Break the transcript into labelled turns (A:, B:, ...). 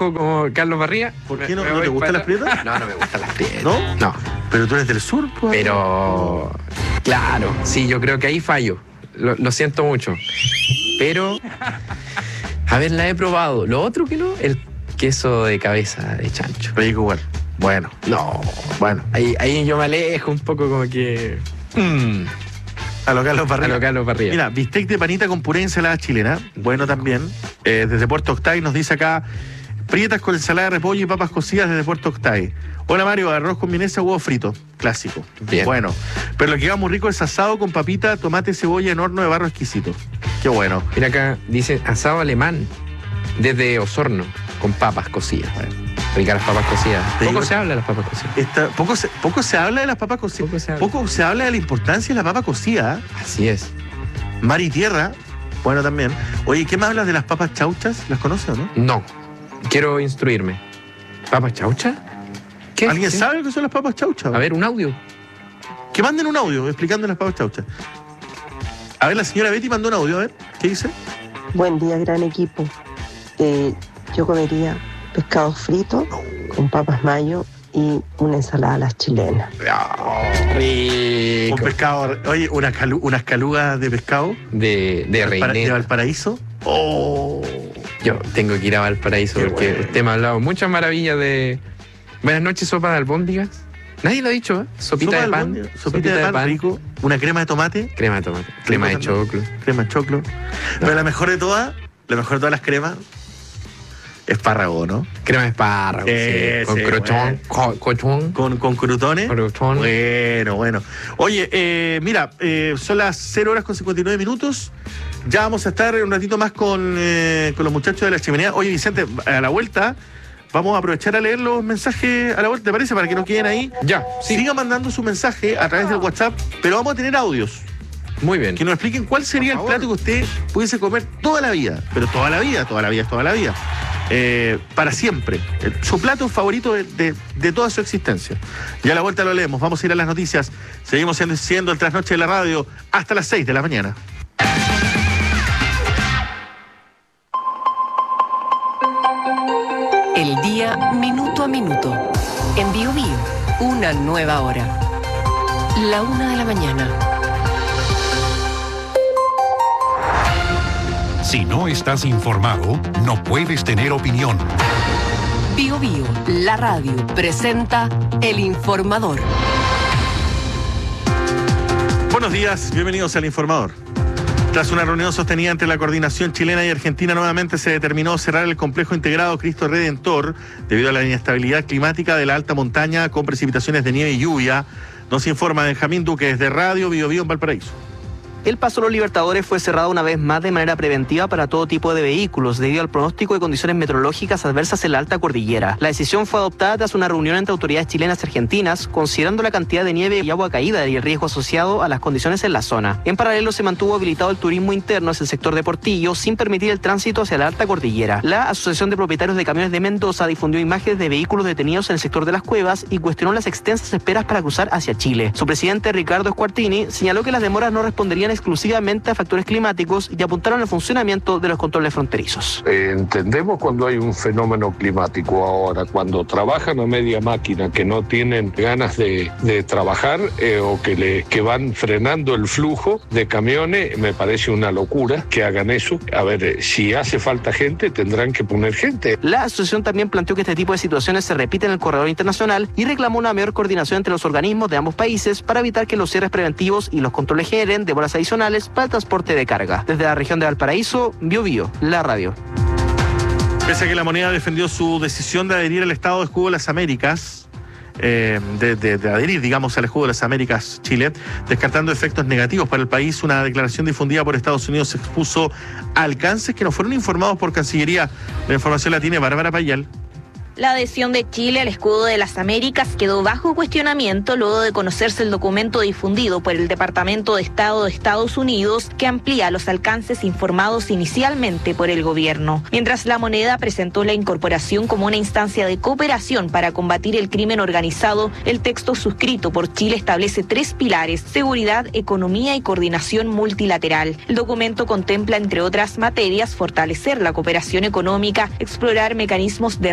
A: dejo como Carlos Barría.
B: ¿Por qué no te gustan las prietas?
A: No me gustan las prietas.
B: ¿No?
A: No.
B: Pero tú eres del sur, pues.
A: Pero, claro, sí, yo creo que ahí fallo. Lo siento mucho. Pero, a ver, la he probado. Lo otro que no, el queso de cabeza de chancho.
B: Rico igual. Bueno.
A: No, bueno, ahí yo me alejo un poco como que...
B: A lo Carlos Barría. Mira, bistec de panita con puré y ensalada chilena. Bueno también. Desde Puerto Octay nos dice acá, prietas con ensalada de repollo y papas cocidas desde Puerto Octay. Hola Mario, arroz con vienesa, huevo frito. Clásico.
A: Bien.
B: Bueno. Pero lo que va muy rico es asado con papita, tomate, cebolla en horno de barro exquisito. Qué bueno.
A: Mira acá, dice asado alemán desde Osorno con papas cocidas.
B: Bueno.
A: Ricas las papas cocidas. Poco se habla de las papas cocidas.
B: Poco se habla de las papas cocidas. Poco se habla de la importancia de la papa cocida.
A: Así es.
B: Mar y tierra, bueno también. Oye, ¿qué me hablas de las papas chauchas? ¿Las conoces o no?
A: No. Quiero instruirme. ¿Papas chauchas? ¿Qué?
B: ¿Alguien sabe qué son las papas chauchas?
A: A ver, un audio.
B: Que manden un audio explicando las papas chauchas. A ver, la señora Betty mandó un audio, a ver, ¿qué dice?
C: Buen día, gran equipo. Yo comería pescado frito con papas mayo y una ensalada a las chilenas.
A: Rico.
B: Un pescado, oye, unas calugas de pescado.
A: De Reineta.
B: De Valparaíso. Oh.
A: Yo tengo que ir a Valparaíso porque usted me ha hablado muchas maravillas de... Buenas noches, sopa de albóndigas. Nadie lo ha dicho, ¿eh? Sopita de pan.
B: Sopita de pan rico. Una crema de tomate.
A: Crema de tomate. Crema de choclo.
B: Crema de choclo. No. Pero la mejor de todas las cremas, espárrago, ¿no?
A: Crema de espárrago, sí. Con crotón.
B: Con crutones.
A: Crotón.
B: Bueno. Oye, mira, son las 0 horas con 59 minutos. Ya vamos a estar un ratito más con los muchachos de la chimenea. Oye, Vicente, a la vuelta vamos a aprovechar a leer los mensajes a la vuelta, ¿te parece? Para que no queden ahí.
A: Ya, sí.
B: Siga mandando su mensaje a través del WhatsApp, pero vamos a tener audios.
A: Muy bien.
B: Que nos expliquen cuál sería el plato que usted pudiese comer toda la vida. Pero toda la vida. Para siempre. Su plato favorito de toda su existencia. Ya a la vuelta lo leemos. Vamos a ir a las noticias. Seguimos siendo el Trasnoche de la Radio hasta las 6 de la mañana.
D: El día minuto a minuto. En Bio Bio, una nueva hora. La 1 de la mañana.
E: Si no estás informado, no puedes tener opinión.
D: Bio Bio, la radio, presenta El Informador.
B: Buenos días, bienvenidos al Informador. Tras una reunión sostenida entre la coordinación chilena y argentina, nuevamente se determinó cerrar el complejo integrado Cristo Redentor debido a la inestabilidad climática de la alta montaña con precipitaciones de nieve y lluvia. Nos informa Benjamín Duque desde Radio Bio Bio en Valparaíso.
F: El Paso Los Libertadores fue cerrado una vez más de manera preventiva para todo tipo de vehículos debido al pronóstico de condiciones meteorológicas adversas en la alta cordillera. La decisión fue adoptada tras una reunión entre autoridades chilenas y argentinas, considerando la cantidad de nieve y agua caída y el riesgo asociado a las condiciones en la zona. En paralelo, se mantuvo habilitado el turismo interno hacia el sector de Portillo sin permitir el tránsito hacia la alta cordillera. La Asociación de Propietarios de Camiones de Mendoza difundió imágenes de vehículos detenidos en el sector de las cuevas y cuestionó las extensas esperas para cruzar hacia Chile. Su presidente, Ricardo Squartini, señaló que las demoras no responderían exclusivamente a factores climáticos y apuntaron al funcionamiento de los controles fronterizos.
G: Entendemos cuando hay un fenómeno climático ahora, cuando trabajan a media máquina, que no tienen ganas de trabajar o que van frenando el flujo de camiones, me parece una locura que hagan eso. A ver, si hace falta gente, tendrán que poner gente.
F: La asociación también planteó que este tipo de situaciones se repiten en el corredor internacional y reclamó una mayor coordinación entre los organismos de ambos países para evitar que los cierres preventivos y los controles generen demoras adicionales para el transporte de carga. Desde la región de Valparaíso, Bio Bio, la radio.
B: Pese a que la moneda defendió su decisión de adherir al Estado de Escudo de las Américas, de adherir, digamos, al Escudo de las Américas Chile, descartando efectos negativos para el país, una declaración difundida por Estados Unidos expuso alcances que no fueron informados por Cancillería. La información la tiene Bárbara Payal.
H: La adhesión de Chile al Escudo de las Américas quedó bajo cuestionamiento luego de conocerse el documento difundido por el Departamento de Estado de Estados Unidos que amplía los alcances informados inicialmente por el gobierno. Mientras la moneda presentó la incorporación como una instancia de cooperación para combatir el crimen organizado, el texto suscrito por Chile establece 3 pilares: seguridad, economía y coordinación multilateral. El documento contempla, entre otras materias, fortalecer la cooperación económica, explorar mecanismos de